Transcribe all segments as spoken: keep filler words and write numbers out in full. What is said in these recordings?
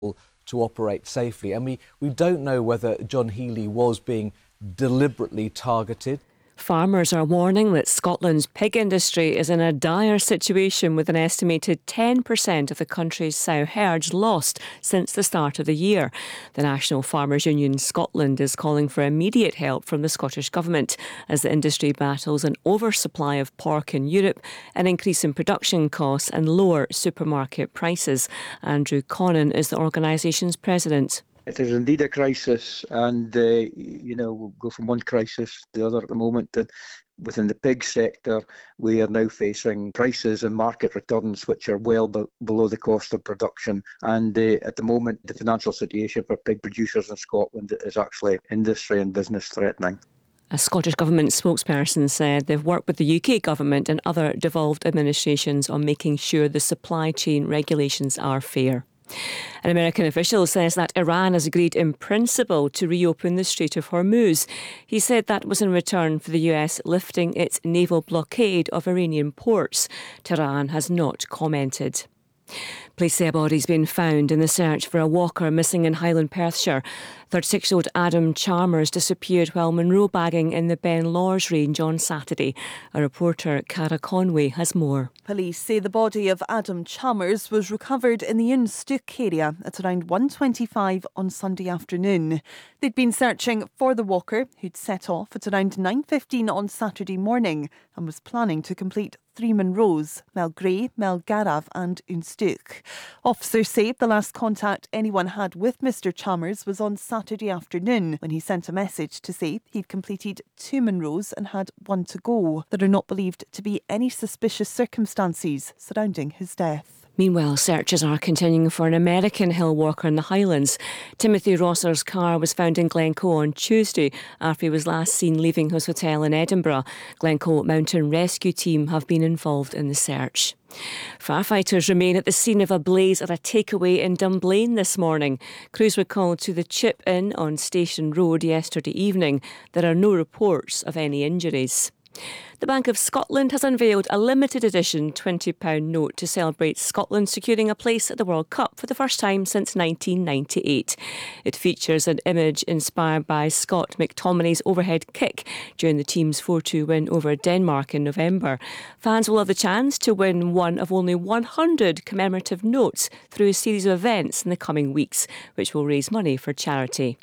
to operate safely. And we, we don't know whether John Healey was being deliberately targeted. Farmers are warning that Scotland's pig industry is in a dire situation, with an estimated ten percent of the country's sow herds lost since the start of the year. The National Farmers Union Scotland is calling for immediate help from the Scottish Government as the industry battles an oversupply of pork in Europe, an increase in production costs and lower supermarket prices. Andrew Connan is the organisation's president. It is indeed a crisis, and, uh, you know, we'll go from one crisis to the other at the moment. And within the pig sector, we are now facing prices and market returns which are well be- below the cost of production. And uh, at the moment, the financial situation for pig producers in Scotland is actually industry and business threatening. A Scottish Government spokesperson said they've worked with the U K Government and other devolved administrations on making sure the supply chain regulations are fair. An American official says that Iran has agreed in principle to reopen the Strait of Hormuz. He said that was in return for the U S lifting its naval blockade of Iranian ports. Tehran has not commented. Police say a body's been found in the search for a walker missing in Highland Perthshire. thirty-six-year-old Adam Chalmers disappeared while Monroe bagging in the Ben Lawers range on Saturday. A reporter, Cara Conway, has more. Police say the body of Adam Chalmers was recovered in the Instook area at around one twenty-five on Sunday afternoon. They'd been searching for the walker, who'd set off at around nine fifteen on Saturday morning and was planning to complete three Monroes, Melgray, Melgarav and Instook. Officers say the last contact anyone had with Mister Chalmers was on Saturday afternoon, when he sent a message to say he'd completed two Monroes and had one to go. There are not believed to be any suspicious circumstances surrounding his death. Meanwhile, searches are continuing for an American hill walker in the Highlands. Timothy Rosser's car was found in Glencoe on Tuesday after he was last seen leaving his hotel in Edinburgh. Glencoe Mountain Rescue Team have been involved in the search. Firefighters remain at the scene of a blaze at a takeaway in Dunblane this morning. Crews were called to the Chip Inn on Station Road yesterday evening. There are no reports of any injuries. The Bank of Scotland has unveiled a limited edition twenty pound note to celebrate Scotland securing a place at the World Cup for the first time since nineteen ninety-eight. It features an image inspired by Scott McTominay's overhead kick during the team's four two win over Denmark in November. Fans will have the chance to win one of only one hundred commemorative notes through a series of events in the coming weeks, which will raise money for charity.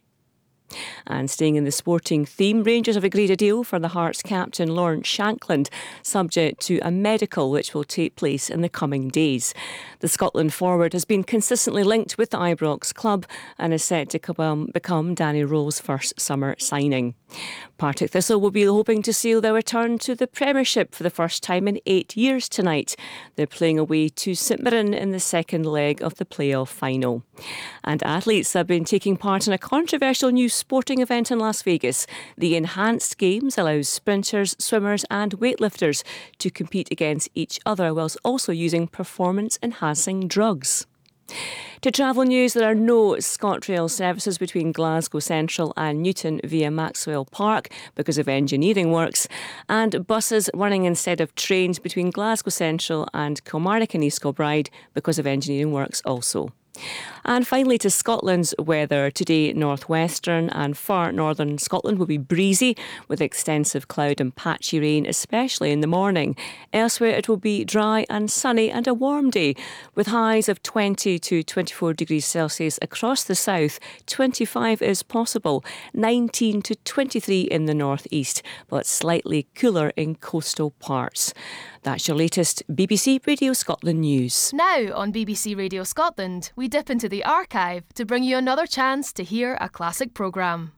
And staying in the sporting theme, Rangers have agreed a deal for the Hearts captain Lawrence Shankland, subject to a medical which will take place in the coming days. The Scotland forward has been consistently linked with the Ibrox club and is set to become, become Danny Rowe's first summer signing. Partick Thistle will be hoping to seal their return to the Premiership for the first time in eight years tonight. They're playing away to St Mirren in the second leg of the playoff final. And athletes have been taking part in a controversial new sporting event in Las Vegas. The Enhanced Games allows sprinters, swimmers and weightlifters to compete against each other whilst also using performance-enhancing drugs. To travel news, there are no ScotRail services between Glasgow Central and Newton via Maxwell Park because of engineering works, and buses running instead of trains between Glasgow Central and Kilmarnock and East Kilbride because of engineering works also. And finally to Scotland's weather. Today, northwestern and far northern Scotland will be breezy with extensive cloud and patchy rain, especially in the morning. Elsewhere it will be dry and sunny and a warm day with highs of twenty to twenty-four degrees Celsius across the south. twenty-five is possible, nineteen to twenty-three in the northeast, but slightly cooler in coastal parts. That's your latest B B C Radio Scotland news. Now on B B C Radio Scotland, we dip into the archive to bring you another chance to hear a classic programme.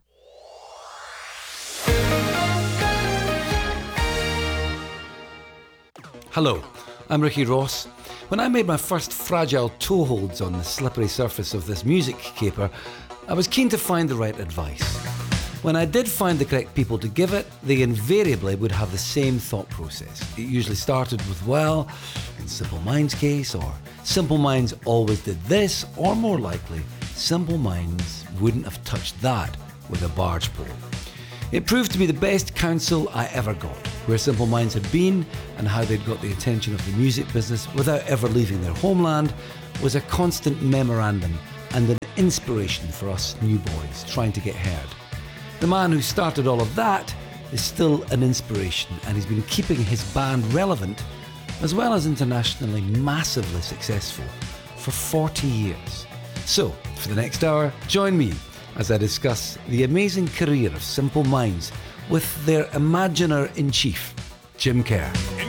Hello, I'm Ricky Ross. When I made my first fragile toeholds on the slippery surface of this music caper, I was keen to find the right advice. When I did find the correct people to give it, they invariably would have the same thought process. It usually started with, well, in Simple Minds' case, or Simple Minds always did this, or more likely, Simple Minds wouldn't have touched that with a barge pole. It proved to be the best counsel I ever got, where Simple Minds had been and how they'd got the attention of the music business without ever leaving their homeland was a constant memorandum and an inspiration for us new boys trying to get heard. The man who started all of that is still an inspiration, and he's been keeping his band relevant as well as internationally massively successful for forty years. So, for the next hour, join me as I discuss the amazing career of Simple Minds with their Imaginer-in-Chief, Jim Kerr.